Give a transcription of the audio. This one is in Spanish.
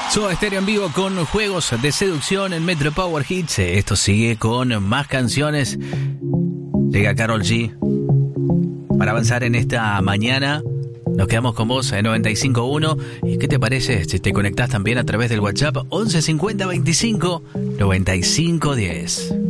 Soda Stereo en vivo con juegos de seducción en Metro Power Hits. Esto sigue con más canciones. Llega Karol G. Para avanzar en esta mañana, nos quedamos con vos en 95.1. ¿Y qué te parece si te conectás también a través del WhatsApp 11 50 25 95 10?